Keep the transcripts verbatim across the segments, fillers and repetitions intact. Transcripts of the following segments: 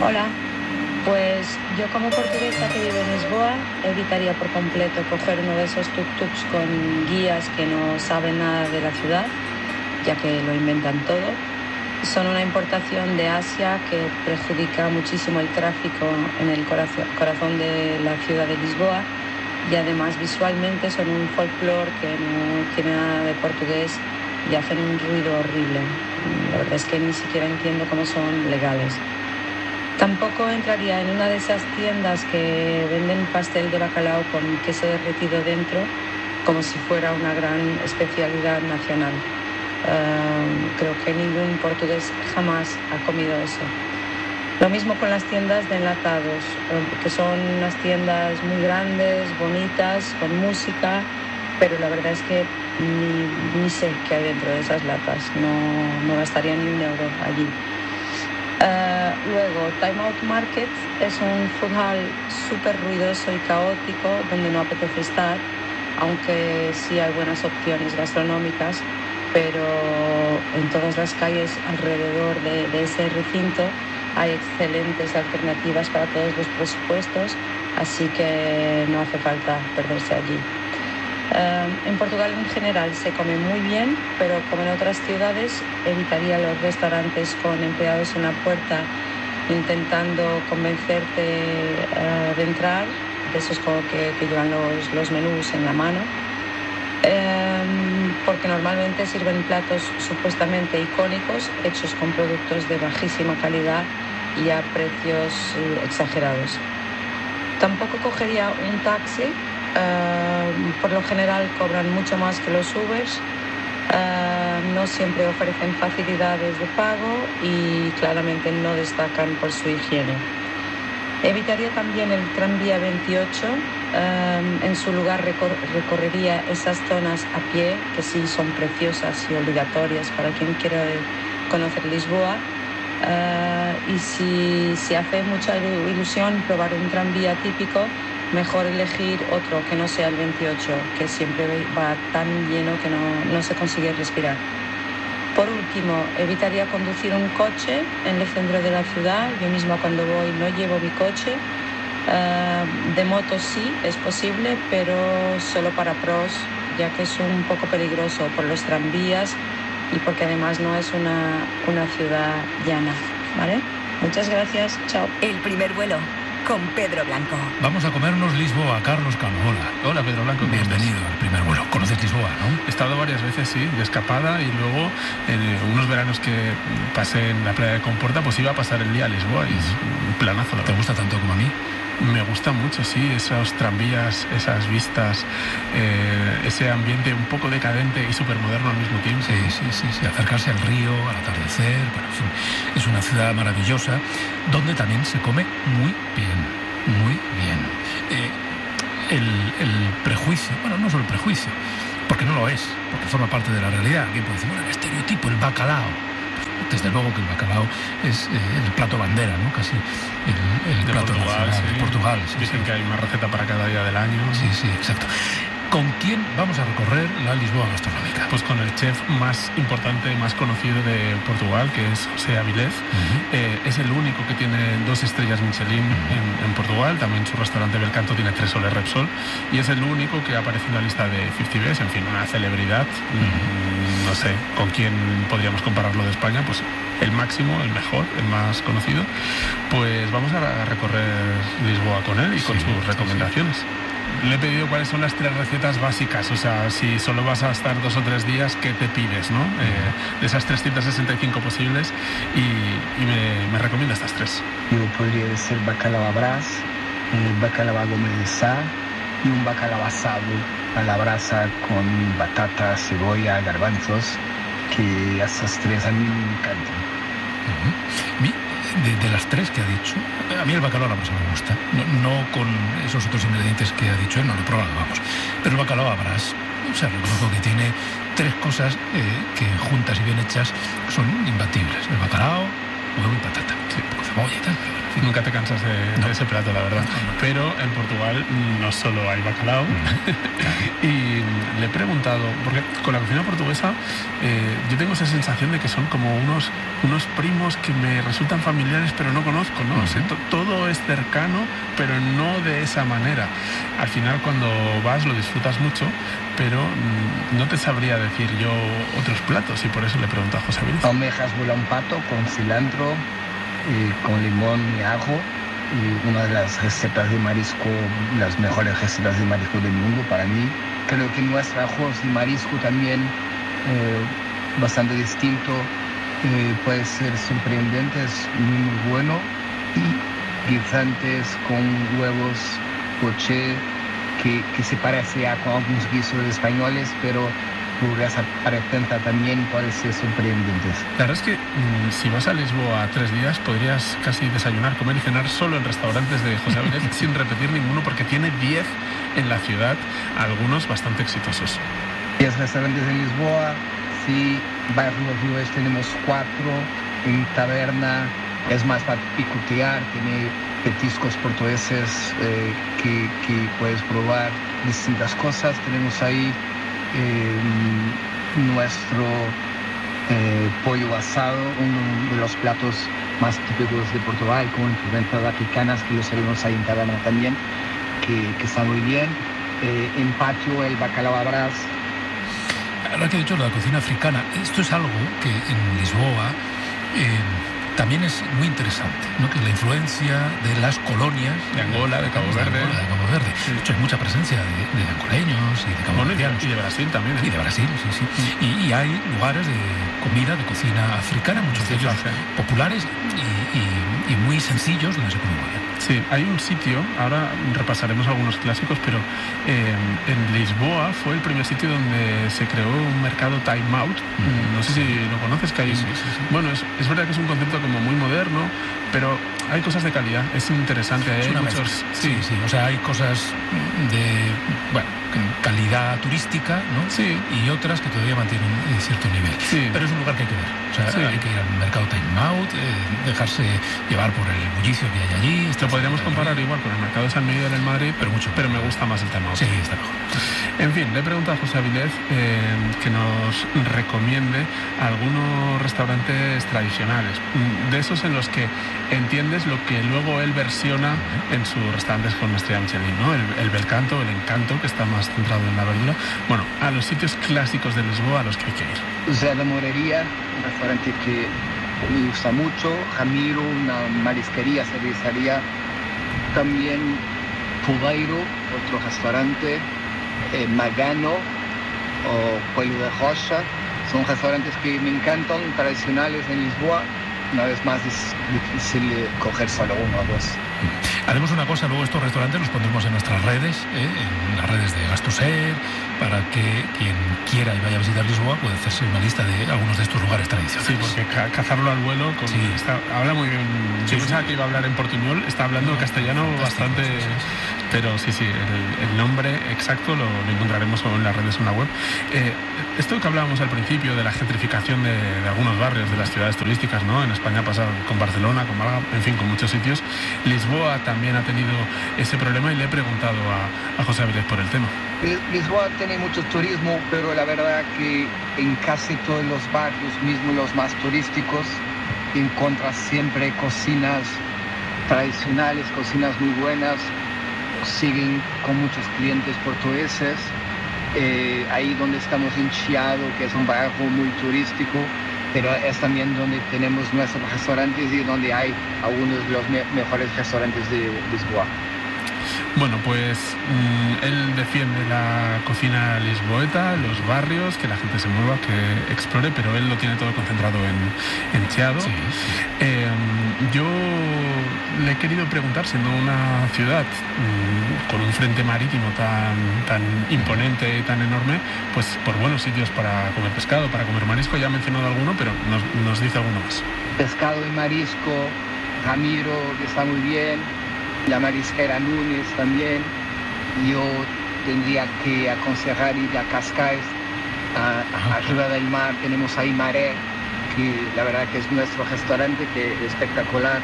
Hola, pues yo como portuguesa que vive en Lisboa evitaría por completo coger uno de esos tuk-tuks con guías que no saben nada de la ciudad, ya que lo inventan todo. Son una importación de Asia que perjudica muchísimo el tráfico en el corazón, corazón de la ciudad de Lisboa, y además visualmente son un folclore que no tiene nada de portugués y hacen un ruido horrible. La verdad es que ni siquiera entiendo cómo son legales. Tampoco entraría en una de esas tiendas que venden pastel de bacalao con queso derretido dentro, como si fuera una gran especialidad nacional. Uh, creo que ningún portugués jamás ha comido eso. Lo mismo con las tiendas de enlatados, que son unas tiendas muy grandes, bonitas, con música, pero la verdad es que ni, ni sé qué hay dentro de esas latas. No, no gastaría ni un euro allí. Uh, luego, Time Out Market es un food hall súper ruidoso y caótico donde no apetece estar, aunque sí hay buenas opciones gastronómicas, pero en todas las calles alrededor de, de ese recinto hay excelentes alternativas para todos los presupuestos, así que no hace falta perderse allí. Uh, en Portugal en general se come muy bien, pero como en otras ciudades evitaría los restaurantes con empleados en la puerta intentando convencerte uh, de entrar, de esos que, que llevan los, los menús en la mano, uh, porque normalmente sirven platos supuestamente icónicos hechos con productos de bajísima calidad y a precios uh, exagerados. Tampoco cogería un taxi. Uh, por lo general cobran mucho más que los Ubers, uh, no siempre ofrecen facilidades de pago y claramente no destacan por su higiene. Evitaría también el tranvía veintiocho, uh, en su lugar recor- recorrería esas zonas a pie que sí son preciosas y obligatorias para quien quiera conocer Lisboa. Uh, y si, si hace mucha ilusión probar un tranvía típico, mejor elegir otro que no sea el veintiocho, que siempre va tan lleno que no, no se consigue respirar. Por último, evitaría conducir un coche en el centro de la ciudad. Yo misma cuando voy no llevo mi coche. Uh, de moto sí, es posible, pero solo para pros, ya que es un poco peligroso por los tranvías y porque además no es una, una ciudad llana, ¿vale? Muchas gracias, chao. El primer vuelo con Pedro Blanco. Vamos a comernos Lisboa. Carlos Cano, hola. Hola, Pedro Blanco. Bienvenido al primer vuelo. ¿Conoces Lisboa, no? He estado varias veces, sí, de escapada, y luego en eh, unos veranos que pasé en la playa de Comporta, pues iba a pasar el día a Lisboa y es un planazo. ¿Te gusta tanto como a mí? Me gusta mucho, sí, esos tranvías, esas vistas, eh, ese ambiente un poco decadente y supermoderno al mismo tiempo. Sí, sí, sí, sí, acercarse al río, al atardecer, bueno, en fin, es una ciudad maravillosa donde también se come muy bien, muy bien. Eh, el, el prejuicio, bueno, no solo el prejuicio, porque no lo es, porque forma parte de la realidad. Aquí puede decir, bueno, el estereotipo, el bacalao. Desde luego que el bacalao es eh, el plato bandera, ¿no? Casi el, el de plato Portugal, nacional sí. de Portugal. Sí, Dicen sí. que hay una receta para cada día del año. Sí, sí, exacto. ¿Con quién vamos a recorrer la Lisboa gastronómica? Pues con el chef más importante, más conocido de Portugal, que es José Avilés. Uh-huh. Eh, es el único que tiene dos estrellas Michelin uh-huh. en, en Portugal. También su restaurante Belcanto tiene tres soles Repsol. Y es el único que aparece en la lista de cincuenta Best. En fin, una celebridad. Uh-huh. No sé con quién podríamos compararlo de España. Pues el máximo, el mejor, el más conocido. Pues vamos a recorrer Lisboa con él y con sí, sus recomendaciones. Sí, sí. Le he pedido cuáles son las tres recetas básicas, o sea, si solo vas a estar dos o tres días, ¿qué te pides, no? Eh, de esas trescientas sesenta y cinco posibles, y, y me, me recomienda estas tres. Yo podría decir bacalao a brás, eh, bacalao a goma de sal y un bacalao asado a la brasa con batata, cebolla, garbanzos, que esas tres a mí me encantan. Uh-huh. Mi, de, de las tres que ha dicho, a mí el bacalao a la brasa me gusta, no, no con esos otros ingredientes que ha dicho él, no lo he probado, vamos, pero el bacalao a brás, o sea, reconozco que tiene tres cosas eh, que juntas y bien hechas son imbatibles: el bacalao, huevo y patata, sí, un poco cebolla y tal, pero bueno, en fin. nunca te cansas de, no. de ese plato, la verdad. No, no. Pero en Portugal no solo hay bacalao. Mm. Y le he preguntado, porque con la cocina portuguesa eh, yo tengo esa sensación de que son como unos, unos primos que me resultan familiares, pero no conozco, ¿no? Uh-huh. O sea, to, todo es cercano, pero no de esa manera. Al final, cuando vas, lo disfrutas mucho, pero mm, no te sabría decir yo otros platos, y por eso le pregunto a José Avilés. Almejas bolampato con cilantro, y con limón y ajo, y una de las recetas de marisco, las mejores recetas de marisco del mundo para mí. Creo que nuestro arroz de marisco también, eh, bastante distinto, eh, puede ser sorprendente, es muy, muy bueno. Y guisantes con huevos poché, que, que se parece a con algunos guisos españoles, pero por esa parecenza también puede ser sorprendentes. La verdad es que mmm, si vas a Lisboa tres días, podrías casi desayunar, comer y cenar solo en restaurantes de José Avilés sin repetir ninguno, porque tiene diez en la ciudad, algunos bastante exitosos. diez restaurantes en Lisboa, sí, Bairro Ríos tenemos cuatro, en Taberna es más para picotear, tiene petiscos portugueses eh, que, que puedes probar distintas cosas. Tenemos ahí eh, nuestro eh, pollo asado, uno de los platos más típicos de Portugal, con influencias africanas, que lo servimos ahí en Taberna también, que, que está muy bien. Eh, en patio el bacalao à brás. Ahora que he dicho la cocina africana, esto es algo que en Lisboa eh, también es muy interesante, ¿no? Que la influencia de las colonias de Angola, de Cabo de Verde, Angola, de Cabo Verde. Sí. De hecho, hay mucha presencia de, de angoleños y de caboverdianos. Bueno, y de Brasil también. ¿eh? Y de Brasil, sí, sí. Mm. Y, y hay lugares de comida, de cocina africana, muchos de ellos populares y, y, y muy sencillos, donde se come muy bien. Sí, hay un sitio, ahora repasaremos algunos clásicos, pero eh, en Lisboa fue el primer sitio donde se creó un mercado time out. Mm. No sé si lo conoces, que hay... Sí, sí, sí, sí. Bueno, es, es verdad que es un concepto como muy moderno, pero hay cosas de calidad, es interesante. Es hay una muchos... sí, sí, o sea, hay cosas de, bueno, calidad turística, ¿no? Sí. Y otras que todavía mantienen cierto nivel. Sí. Pero es un lugar que hay que ver. O sea, sí. hay que ir al mercado time out, eh, dejarse llevar por el bullicio que hay allí. Lo podríamos comparar igual con el mercado de San Miguel en Madrid, pero mucho, pero me gusta más el time out. Sí, está mejor. En fin, le he preguntado a José Avilés eh, que nos recomiende algunos restaurantes tradicionales, de esos en los que entiendes lo que luego él versiona en sus restaurantes con estrella Michelin, ¿no? El, el bel canto, el encanto, que está más centrado en la verdura. Bueno, a los sitios clásicos de Lisboa a los que hay que ir. Zé da Morería, un restaurante que me gusta mucho. Ramiro, una marisquería, cervecería. También Pubeiro, otro restaurante. Eh, Magano o Coelho de Rocha. Son restaurantes que me encantan, tradicionales en Lisboa. Una vez más es difícil coger solo uno o dos. Haremos una cosa, luego estos restaurantes los pondremos en nuestras redes, ¿eh? En las redes de Gastoser, para que quien quiera y vaya a visitar Lisboa pueda hacerse una lista de algunos de estos lugares tradicionales. Sí, porque ca cazarlo al vuelo, con, sí. está, habla muy bien. Yo sí, pensaba sí. que iba a hablar en portuñol, está hablando no, castellano bastante... Sí, sí. Pero sí, sí, el, el nombre exacto lo, lo encontraremos en las redes o en la web. Eh, esto que hablábamos al principio de la gentrificación de, de algunos barrios de las ciudades turísticas, ¿no? En España pasa con Barcelona, con Málaga, en fin, con muchos sitios. Lisboa también ha tenido ese problema y le he preguntado a, a José Avilés por el tema. Lisboa tiene mucho turismo, pero la verdad que en casi todos los barrios, mismo los más turísticos, encuentras siempre cocinas tradicionales, cocinas muy buenas. Siguen con muchos clientes portugueses. Eh, ahí donde estamos en Chiado, que es un barrio muy turístico, pero es también donde tenemos nuestros restaurantes y donde hay algunos de los me mejores restaurantes de Lisboa. Bueno, pues mmm, él defiende la cocina lisboeta, los barrios, que la gente se mueva, que explore, pero él lo tiene todo concentrado en, en Chiado. Sí, sí. Eh, yo le he querido preguntar, siendo una ciudad mmm, con un frente marítimo tan, tan imponente y tan enorme, pues por buenos sitios para comer pescado, para comer marisco. Ya ha mencionado alguno, pero nos, nos dice alguno más. Pescado y marisco, Ramiro, que está muy bien. La marisquera Núñez también. Yo tendría que aconsejar ir a Cascais, a, a arriba del mar. Tenemos ahí Maré, que la verdad que es nuestro restaurante, que es espectacular.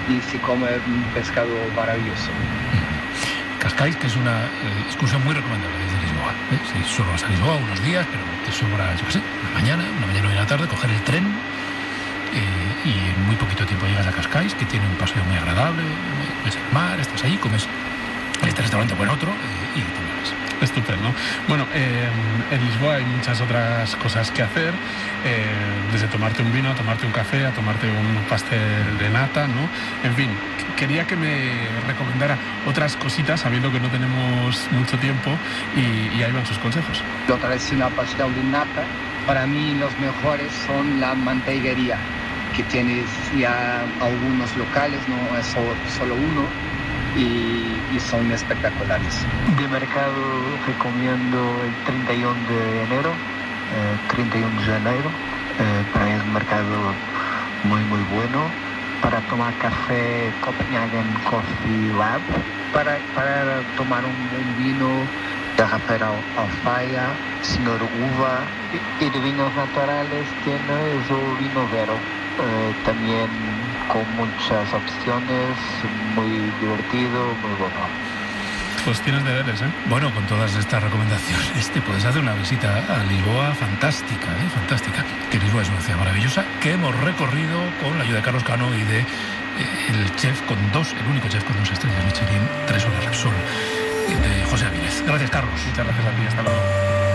y se come un pescado maravilloso. Cascais, que es una eh, excursión muy recomendable desde Lisboa. ¿eh? Si solo vas a Lisboa unos días, pero te sobra, yo qué sé, una mañana, una mañana y una tarde, coger el tren eh, y en muy poquito tiempo llegas a Cascais, que tiene un paseo muy agradable, ves el mar, estás ahí, comes en este restaurante o en otro eh, y te mueves. Estupendo. Bueno, eh, en Lisboa hay muchas otras cosas que hacer, eh, desde tomarte un vino, a tomarte un café, a tomarte un pastel de nata, ¿no? En fin, quería que me recomendara otras cositas, sabiendo que no tenemos mucho tiempo, y, y ahí van sus consejos. Lo tradicional pastel de nata, para mí los mejores son la manteiguería, que tienes ya algunos locales, no es solo, solo uno. Y, y son espectaculares. De mercado recomiendo el treinta y uno de enero, eh, treinta y uno de enero, eh, para mí es un mercado muy muy bueno. Para tomar café, Copenhagen Coffee Lab. Para, para tomar un, un vino, Garrafera Alfaia, Señor Uva. Y, y de vinos naturales tienes el vino Vero, eh, también con muchas opciones, muy divertido, muy bueno. Pues tienes deberes, ¿eh? Bueno, con todas estas recomendaciones te puedes hacer una visita a Lisboa fantástica, ¿eh? Fantástica. Que Lisboa es una ciudad maravillosa que hemos recorrido con la ayuda de Carlos Cano y de eh, el chef con dos, el único chef con dos estrellas Michelin, tres horas Repsol, de José Avilés. Gracias, Carlos. Muchas gracias a ti, hasta luego.